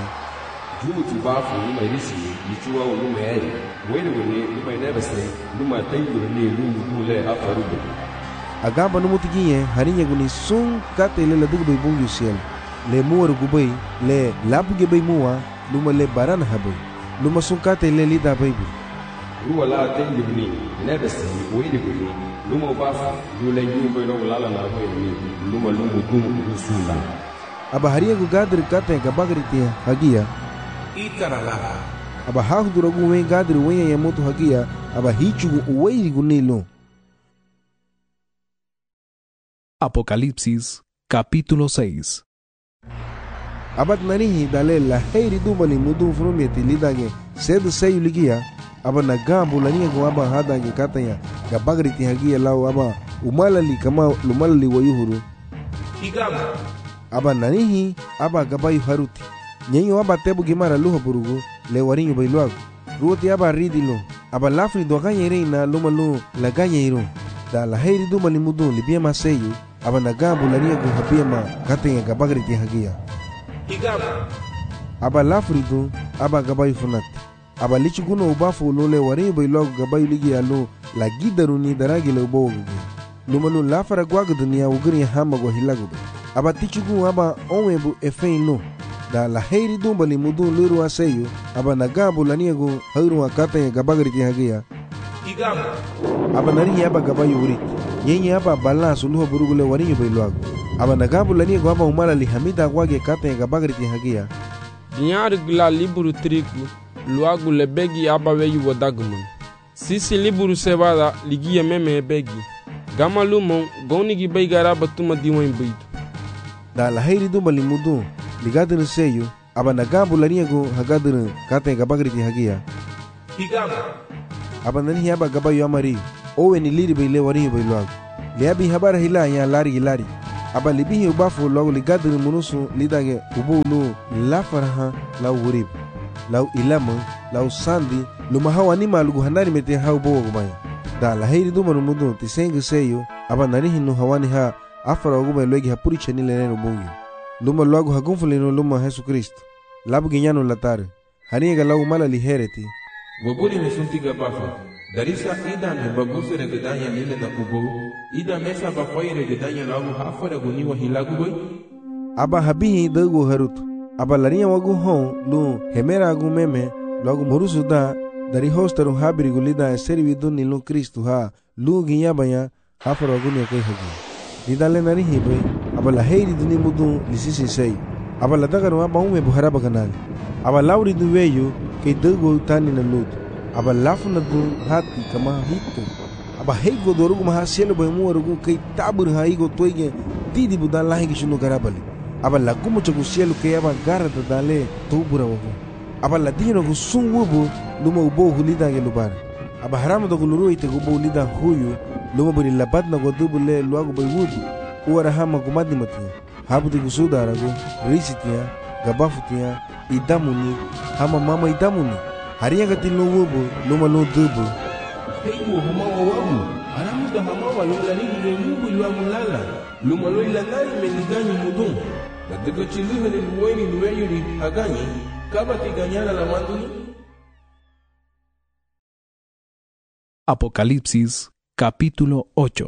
juti bafu luma irisi lichuwa luma eri wele luma inebese luma tayuru ni lumu dule afarubu agamba no mutiginye harinya guni sun kate le dugu bay bungu siel le muor gubay le labuge bay muwa luma le barana habay luma sun kate le lida baybu ruwa la tayuru ni inebese wele guni luma bafu dule nyumba ro lala na hoy ni luma lumu dumu sunna aba hariya gu gadri kate gabagri ti hagia itarala aba hahu duragu wen gadri wen ya mutu hagia aba hichugu uweiri gunilo. Apocalipsis capítulo 6. Abat nanihi dale la heiri dumali mudu frumeti lidage sed seyu ligia aba nagambu lania go aba hadage katanya gabagri ti hagia lau aba umalali kama lumalali wayuhuru igama aba nanihi aba gabayu haruti nyenyo aba tebu gimara luho burugu le warinyo bailuagu ruoti aba ridilo aba lafri do ganya reina lumalu la ganya iru da la heiri dumali mudu libia maseyu aba nagambu lania go habia katanya gabagri ti hagia igama aba lafridu aba gabayu funati aba lichiguno ubafu lole warinyo bailuagu gabayu ligi alu la gidaruni daragi le ubogu lumalu lafara gwagudunia ugiri hama go hilagudu aba tichugu aba onwebu efeino da la heiri dumbali mudu liru aseyu aba nagabu laniegu hairu akata ya gabagri ti hagia igama aba narihi aba gabayu uriti nyenye aba bala suluho burugule warinyo bailuagu aba nagabu laniegu aba umala li hamida gwage kata ya gabagri ti hagia dinyar gla liburu triku luagu lebegi aba weyu wadagumun sisi liburu sebada ligia meme begi gama lumon gonigi baigara batuma diwan baitu da la heiri dumbali mudu ligadin seyu aba nagambu laniago hagadru kate gabagriti hagia higaba aba nani aba gabayo amari owe ni liri bile wari bailago liabi habara hila ya lari aba libihi ubafu logo ligadru munusu lidage ubulu la faraha la urib lau ilama lau sandi luma hawa ni malugu hanari mete hau bogo gumaya da la heiri duma numudu tisengu seyo aba nani hinu hawani ha afara oguma logi hapuri chani leneno bungi luma logo hagunfulino luma Jesu Kristo labu ginyano latare haniga lau mala lihereti Waburi mesuntiga bafa darisa ida me baguse regedanya lile na kubo ida mesa bafai regedanya lau hafara guniwa hilagu boy aba habihi dagu harutu aba lariya wagu hon lu hemera agu meme logo murusu da dari hostaru habiri gulida eseri duni lu Kristo ha lu ginyabanya hafara wagu ne kai hagi didale nari hibe aba la heiri duni mudu lisisi sei aba la dagaru aba ume buhara baganali aba lauri du weyo ke dagu tani na lud aba lafu na du hati kama hitu aba heigo dorugu maha selo boy muwarugu ke tabur ha igo toige didi budan lahi gishunu garabali aba la gumu chagu selo ke aba garata dale tubura wagu aba la dino gu sungubu luma ubo hulida ge lubar aba haramu do guluru ite gubo hulida huyu luma buri labad na godubu le luagu boy wudu uwara hama gumadi matia habu de gusuda ragu risitia gabafutia idamuni hama mama idamuni hariya gatil no wubu luma no dubu heigo hama wawabu haramu da hama wa lola ligi ge mubu luagu lala luma lo ilanari meliganyi mudum da daga chiluhe le luweni luweyuri haganyi kabati ganyana la manduni. Apocalipsis capítulo 8.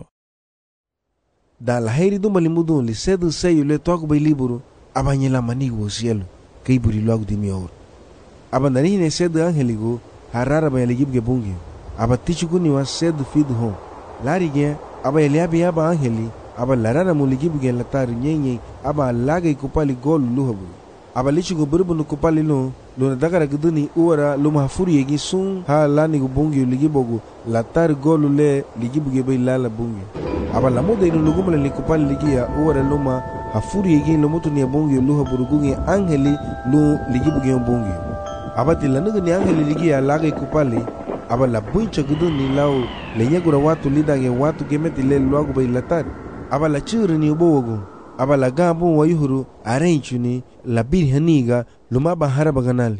Da la heiri do malimudun li sedu seyo le toco bai liburu abanyela manigo o cielo que iburi logo de mi or abandani ne sedu angeligo harara bai ligib ge bungi abatichu kuni wa sedu fidu hon lari ge aba eliabi aba angeli aba larara mu ligib ge latar nyenye aba laga ikupali gol luhabu aba lichu go burbu kupali lo na dagara guduni uwara luma hafuri yegi sun ha lani go bungi ligibogo latar gol le ligib ge bai lala bungi aba la muda inu lugumule likupali ligia uwara luma hafuri yegi lomutu ni bungi luha burugungi angeli lu ligibu ge bungi abati lanugu ni angeli ligia laga ikupali aba la buncha guduni lao lenyagura watu lidage watu gemeti le luagu bai latar aba la churi ni ubogo aba la gabu wa yuhuru arenchuni la bir haniga luma ba haraba ganali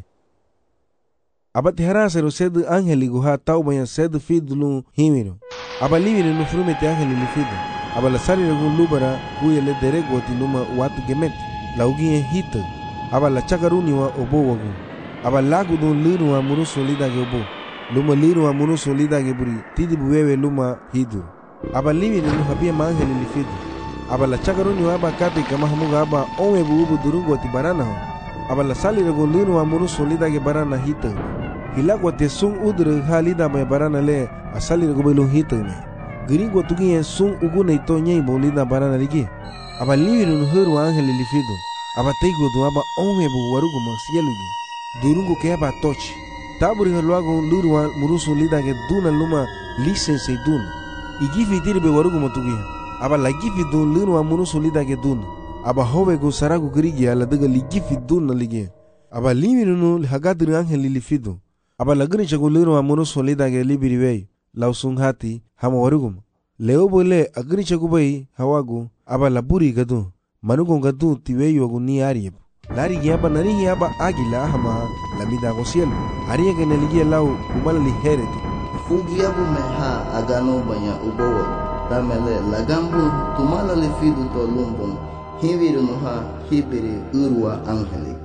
abati harasero sedu angeli guha taubaya sedu fidlu himiro aba livire no frumete angeli lifido aba la sari regun lubara kuya le derego tinuma watu gemeti la ugie hita aba la chakaruni wa obo wagu aba lagu don liru wa muruso lidage obo luma liru wa muruso lidage buri tidi buwewe luma hidu aba livire no habia mangeli lifido aba la chakaruni wa aba kati kama hamuga aba onwe buubu durungu ati barana ho aba la sali regun liru wa muruso lidage barana hita hilagwa te sung udre halida me barana le asali rego belo hitme gringo tugi sung uguna ito nyei bolida barana ligi aba liwiru no heru angeli lifido aba teigo do aba onwe bu warugo masielugi durungo ke aba toch taburi halwago lurwa murusu lida ke duna luma license dun igifi tirbe warugo motugi aba la gifi dun lurwa murusu lida ke dun aba hobe go sarago grigi ala daga ligifi dun ligi aba liwiru no hagadri angeli lifido aba lagni chaguliro wa munuso lidage libiriwei lausung hati hama warugum leo bole agni chagubai hawagu aba laburi gadu manugo gadu tiweyo agu ni arieb lari giaba nani aba agila hama lamida gosiel ariya gene ligia lau umala li hereti ugiabu meha agano banya ubowo tamele lagambu tumala li fidu to lumbum hiviru noha hibiri urwa angeli.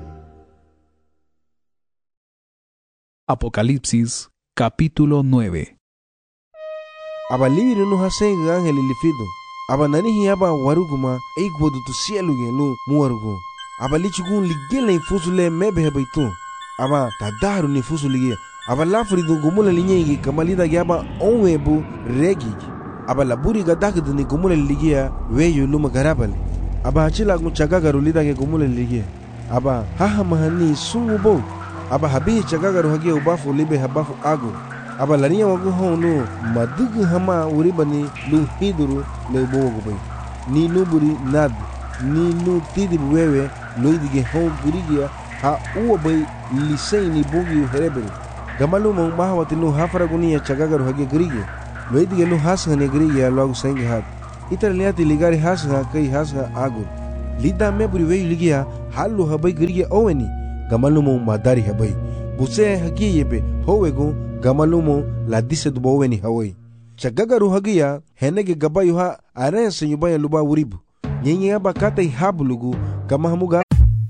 Apocalipsis capítulo 9. Aba libiri no hasenga angeli lifido aba nanihi aba waruguma eikwodu tu cielo genu muwarugo aba lichugun ligela infusule mebe hebaitu aba tadaru ni fusulige aba lafri do gumula linyegi kamalida gaba onwebu regi aba laburi gadakdu ni gumula ligia weyu luma garabali aba hachila guchagaga rulida ge gumula ligia aba haha mahani sungubo aba habihi chagaga ruhagia ubafu libe habafu agu aba lania wagu honu madugu hama uribani lu hiduru le bogobai ni nuburi nad ni nu tidi wewe loidige hon gurigia ha uwa bai lisei ni bungi herebere. Gamalumo mahawati nu hafaragunia chagagaru hage grige. Weidige nu hasga ne grige logo sangue hat. Italiati ligari hasga kai hasga agur. Lida meburi wei ligia halu habai grige oweni. Gamalumo madari habai. Buse hagi yebe howegu gamalumo la dise dubo oweni hawai. Chagagaru hagia henege gabayu ha arense nyubaya luba uribu. Nyenye abakata hablugu gamahamuga.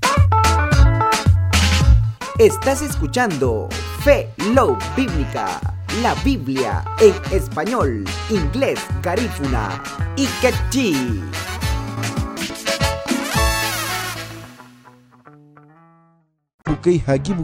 Estás escuchando Fe Love Bíblica, la Biblia en español, inglés, garífuna y quechí. Bukei hagibu